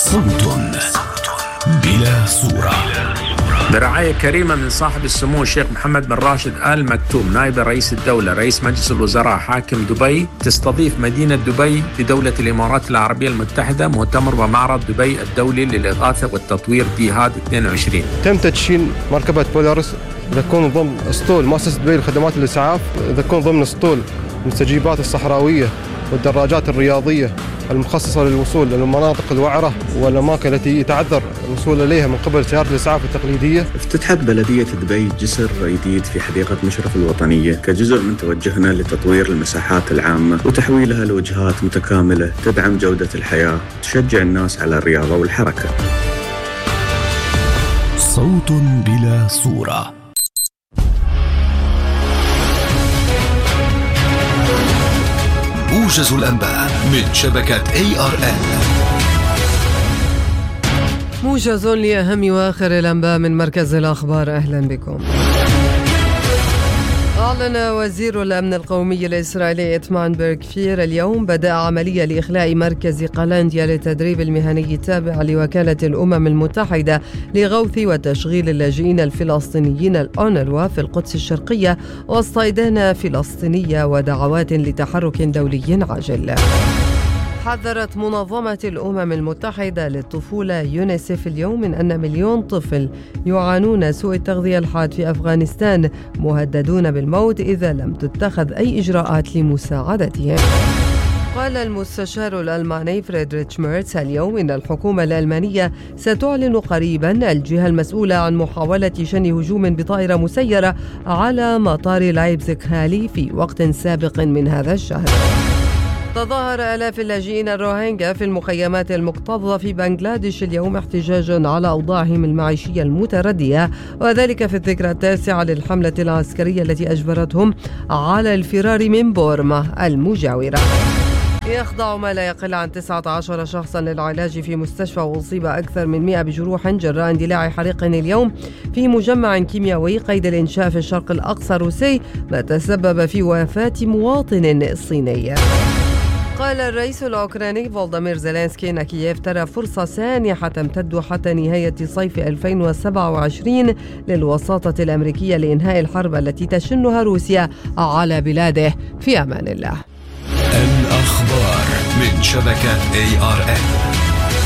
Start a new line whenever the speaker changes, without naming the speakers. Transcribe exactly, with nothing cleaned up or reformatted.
صوت بلا صورة،
برعاية كريمة من صاحب السمو الشيخ محمد بن راشد آل مكتوم نائب رئيس الدولة رئيس مجلس الوزراء حاكم دبي، تستضيف مدينة دبي بدولة الإمارات العربية المتحدة مؤتمر ومعرض دبي الدولي للإغاثة والتطوير بيهاد اثنين وعشرين.
تم تدشين مركبة بولارس تكون ضمن اسطول مؤسسة دبي لخدمات الإسعاف، تكون ضمن اسطول المستجيبات الصحراوية والدراجات الرياضية المخصصة للوصول للمناطق الوعرة والأماكن التي يتعذر الوصول إليها من قبل سيارات الإسعاف التقليدية.
افتتحت بلدية دبي جسر جديد في حديقة مشرف الوطنية كجزء من توجهنا لتطوير المساحات العامة وتحويلها لوجهات متكاملة تدعم جودة الحياة وتشجع الناس على الرياضة والحركة.
صوت بلا صورة. موجز الأنباء من شبكة إيه آر إل.
موجز لأهم وآخر الأنباء من مركز الأخبار، أهلا بكم. أعلن وزير الأمن القومي الإسرائيلي إتمار بن غفير اليوم بدأ عملية لإخلاء مركز قلنديا للتدريب المهني التابع لوكالة الأمم المتحدة لغوث وتشغيل اللاجئين الفلسطينيين الأونروا في القدس الشرقية وسط إدانة فلسطينية ودعوات لتحرك دولي عاجل. حذرت منظمة الأمم المتحدة للطفولة يونيسف اليوم من أن مليون طفل يعانون سوء التغذية الحاد في أفغانستان مهددون بالموت إذا لم تتخذ أي إجراءات لمساعدتهم. قال المستشار الألماني فريدريتش ميرتس اليوم إن الحكومة الألمانية ستعلن قريبا الجهة المسؤولة عن محاولة شن هجوم بطائرة مسيرة على مطار لايبزيغ هالي في وقت سابق من هذا الشهر. تظاهر آلاف اللاجئين الروهينجا في المخيمات المكتظة في بنغلاديش اليوم احتجاجا على أوضاعهم المعيشية المتردية، وذلك في الذكرى التاسعة للحملة العسكرية التي أجبرتهم على الفرار من بورما المجاورة. يخضع ما لا يقل عن تسعة عشر شخصا للعلاج في مستشفى، وأصيب أكثر من مئة بجروح جراء اندلاع حريق اليوم في مجمع كيميائي قيد الإنشاء في الشرق الأقصى الروسي، ما تسبب في وفاة مواطن صيني. قال الرئيس الأوكراني فولوديمير زيلينسكي أن كييف ترى فرصة سانحة تمتد حتى نهاية صيف ألفين وسبعة وعشرين للوساطة الأمريكية لإنهاء الحرب التي تشنها روسيا على بلاده. في أمان الله.
الأخبار من شبكة إيه آر إل.